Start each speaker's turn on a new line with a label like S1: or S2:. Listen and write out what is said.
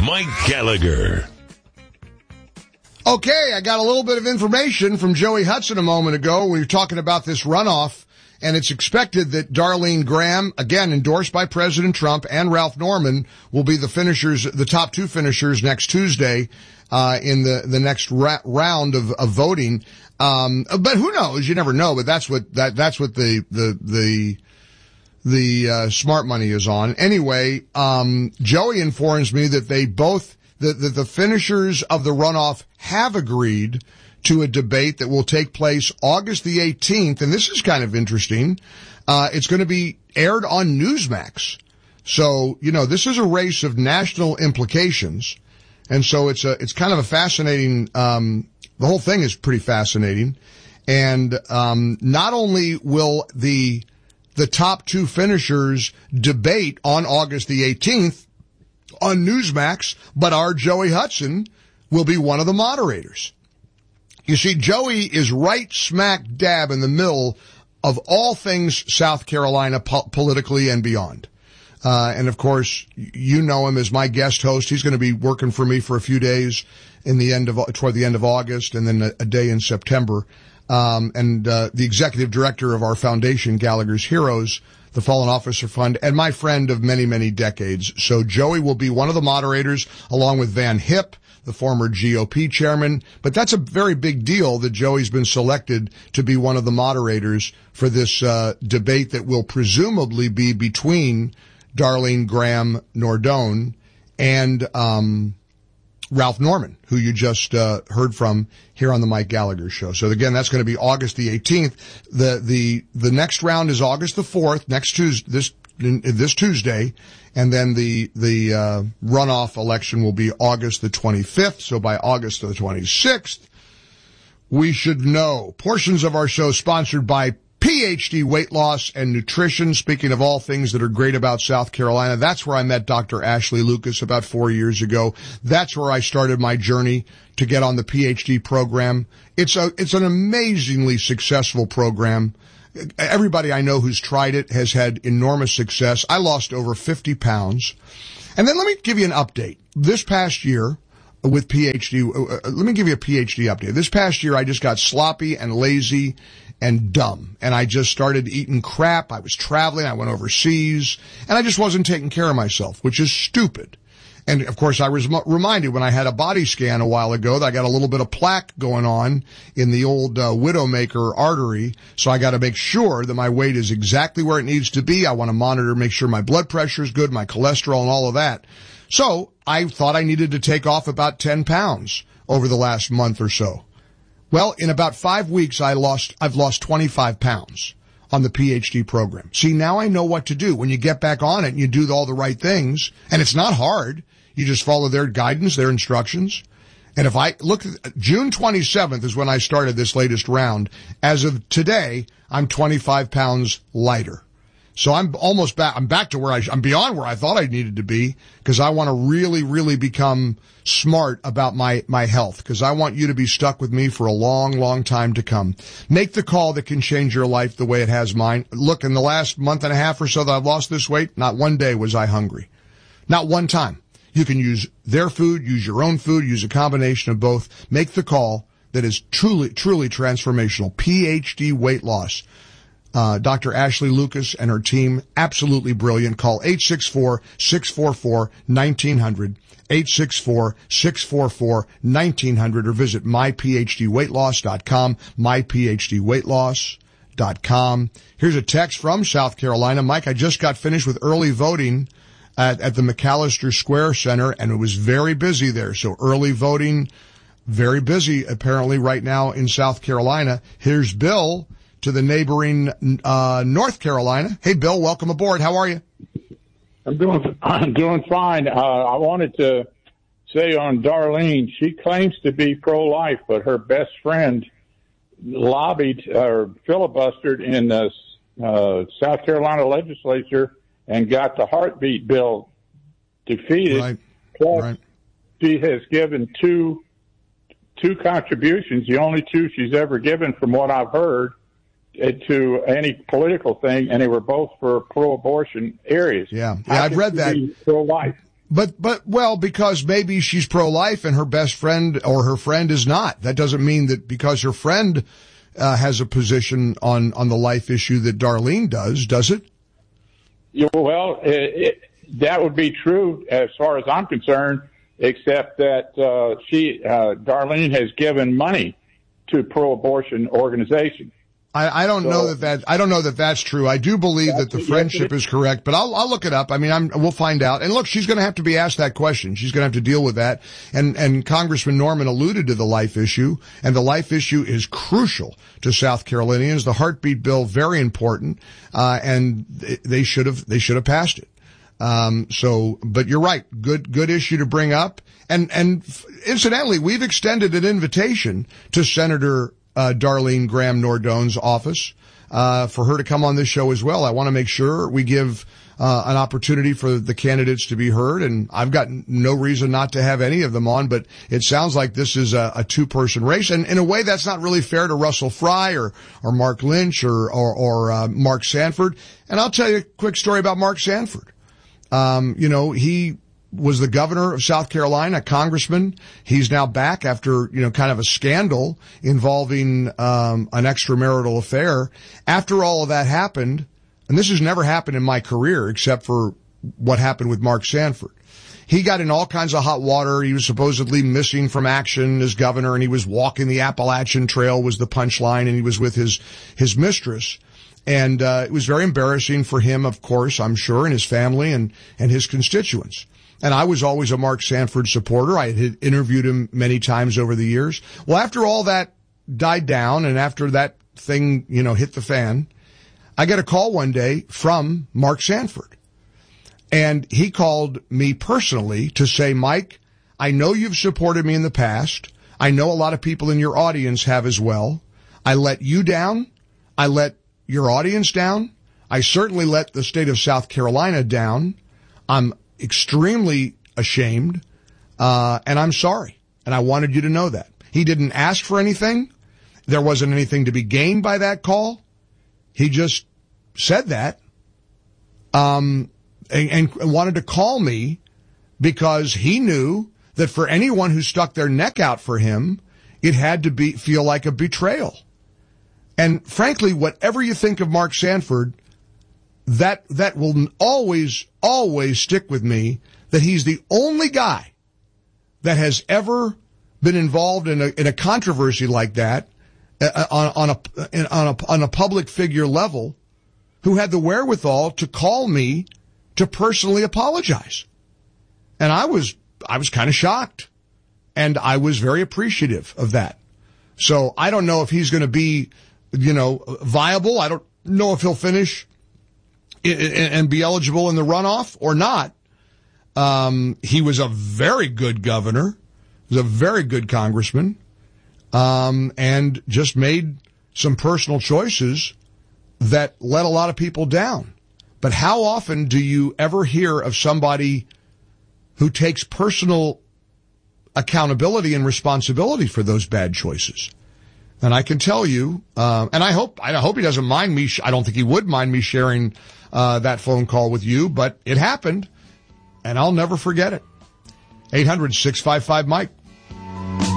S1: Mike Gallagher.
S2: Okay, I got a little bit of information from Joey Hudson a moment ago. We were talking about this runoff, and it's expected that Darlene Graham, again endorsed by President Trump, and Ralph Norman will be the finishers, the top two finishers next Tuesday in the next round of voting. But who knows? You never know. But that's what the smart money is on. Anyway, Joey informs me that that the finishers of the runoff have agreed to a debate that will take place August the 18th, and this is kind of interesting. It's going to be aired on Newsmax. So, this is a race of national implications, and so it's kind of a fascinating, the whole thing is pretty fascinating. And, not only will the top two finishers debate on August the 18th on Newsmax, but our Joey Hudson will be one of the moderators. You see, Joey is right smack dab in the middle of all things South Carolina politically and beyond. And of course, you know him as my guest host. He's going to be working for me for a few days toward the end of August, and then a day in September. And the executive director of our foundation, Gallagher's Heroes, the Fallen Officer Fund, and my friend of many, many decades. So Joey will be one of the moderators, along with Van Hipp, the former GOP chairman. But that's a very big deal that Joey's been selected to be one of the moderators for this debate that will presumably be between Darlene Graham Nordone and Ralph Norman, who you just heard from here on the Mike Gallagher Show. So again, that's going to be August the 18th. The next round is August the 4th, this Tuesday, and then the runoff election will be August the 25th. So by August the 26th, we should know. Portions of our show sponsored by PhD Weight Loss and Nutrition. Speaking of all things that are great about South Carolina, that's where I met Dr. Ashley Lucas about 4 years ago. That's where I started my journey to get on the PhD program. It's an amazingly successful program. Everybody I know who's tried it has had enormous success. I lost over 50 pounds. And then let me give you an update. This past year with PhD, let me give you a PhD update. This past year I just got sloppy and lazy and dumb. And I just started eating crap. I was traveling. I went overseas. And I just wasn't taking care of myself, which is stupid. And, of course, I was reminded when I had a body scan a while ago that I got a little bit of plaque going on in the old Widowmaker artery. So I got to make sure that my weight is exactly where it needs to be. I want to monitor, make sure my blood pressure is good, my cholesterol and all of that. So I thought I needed to take off about 10 pounds over the last month or so. Well, in about 5 weeks, I've lost 25 pounds on the PhD program. See, now I know what to do. When you get back on it and you do all the right things, and it's not hard, you just follow their guidance, their instructions. And if I look, June 27th is when I started this latest round. As of today, I'm 25 pounds lighter. So I'm almost back. I'm back to I'm beyond where I thought I needed to be, because I want to really, really become smart about my health, because I want you to be stuck with me for a long, long time to come. Make the call that can change your life the way it has mine. Look, in the last month and a half or so that I've lost this weight, not one day was I hungry. Not one time. You can use their food, use your own food, use a combination of both. Make the call that is truly, truly transformational. PhD Weight Loss. Dr. Ashley Lucas and her team, absolutely brilliant. Call 864-644-1900, 864-644-1900, or visit myphdweightloss.com, myphdweightloss.com. Here's a text from South Carolina. Mike, I just got finished with early voting at the McAllister Square Center, and it was very busy there. So early voting, very busy apparently right now in South Carolina. Here's Bill to the neighboring North Carolina. Hey, Bill, welcome aboard. How are you?
S3: I'm doing fine. I wanted to say on Darlene, she claims to be pro-life, but her best friend lobbied or filibustered in the South Carolina legislature and got the heartbeat bill defeated.
S2: Right.
S3: Plus, she has given two contributions, the only two she's ever given from what I've heard, to any political thing, and they were both for pro-abortion areas.
S2: Yeah, I've read that.
S3: Pro-life.
S2: Well, because maybe she's pro-life and her best friend or her friend is not. That doesn't mean that because her friend has a position on the life issue that Darlene does it?
S3: Yeah, well, that would be true as far as I'm concerned, except that Darlene has given money to pro-abortion organizations.
S2: I don't know that that's true. I do believe that the friendship is correct, but I'll look it up. I mean, we'll find out. And look, she's going to have to be asked that question. She's going to have to deal with that. And Congressman Norman alluded to the life issue, and the life issue is crucial to South Carolinians. The heartbeat bill, very important, and they should have passed it. But you're right. Good issue to bring up. And incidentally, we've extended an invitation to Senator Darlene Graham Nordone's office, for her to come on this show as well. I want to make sure we give, an opportunity for the candidates to be heard, and I've got no reason not to have any of them on, but it sounds like this is a two-person race, and in a way that's not really fair to Russell Fry or Mark Lynch or Mark Sanford. And I'll tell you a quick story about Mark Sanford. He was the governor of South Carolina, congressman. He's now back after, kind of a scandal involving, an extramarital affair. After all of that happened, and this has never happened in my career except for what happened with Mark Sanford. He got in all kinds of hot water. He was supposedly missing from action as governor, and he was walking the Appalachian Trail was the punchline, and he was with his mistress. And, it was very embarrassing for him, of course, I'm sure, and his family and his constituents. And I was always a Mark Sanford supporter. I had interviewed him many times over the years. Well, after all that died down and after that thing, hit the fan, I got a call one day from Mark Sanford. And he called me personally to say, Mike, I know you've supported me in the past. I know a lot of people in your audience have as well. I let you down. I let your audience down. I certainly let the state of South Carolina down. I'm extremely ashamed, and I'm sorry. And I wanted you to know that. He didn't ask for anything. There wasn't anything to be gained by that call. He just said that, and wanted to call me because he knew that for anyone who stuck their neck out for him, it had to feel like a betrayal. And frankly, whatever you think of Mark Sanford, that will always stick with me, that he's the only guy that has ever been involved in a controversy like that on a public figure level, who had the wherewithal to call me to personally apologize. And I was kind of shocked, and I was very appreciative of that. So I don't know if he's going to be, viable. I don't know if he'll finish and be eligible in the runoff or not. He was a very good governor, was a very good congressman, and just made some personal choices that let a lot of people down. But how often do you ever hear of somebody who takes personal accountability and responsibility for those bad choices? And I can tell you, and I hope he doesn't mind me. I don't think he would mind me sharing that phone call with you, but it happened, and I'll never forget it. 800-655-Mike.